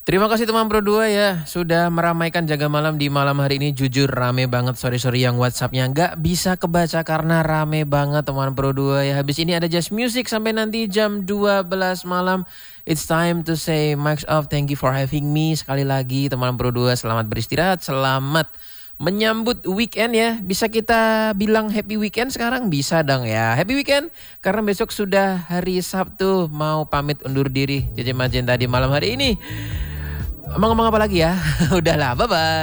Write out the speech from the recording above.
Terima kasih teman Pro 2 ya sudah meramaikan Jaga Malam di malam hari ini. Jujur rame banget, sorry yang WhatsAppnya nggak bisa kebaca karena rame banget teman Pro 2 ya. Habis ini ada Just Music sampai nanti jam 12 malam. It's time to say mics off, thank you for having me. Sekali lagi teman Pro 2 selamat beristirahat, selamat menyambut weekend ya. Bisa kita bilang happy weekend sekarang? Bisa dong ya. Happy weekend karena besok sudah hari Sabtu. Mau pamit undur diri. JJ Magenta di malam hari ini. Ngomong apa lagi ya? Udahlah, bye-bye.